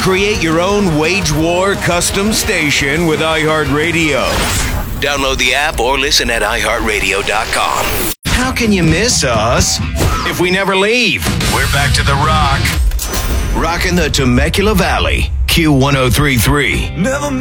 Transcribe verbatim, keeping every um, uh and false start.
Create your own Wage War custom station with iHeartRadio. Download the app or listen at i heart radio dot com. How can you miss us if we never leave? We're back to the rock. Rocking the Temecula Valley. Q one oh three point three. Never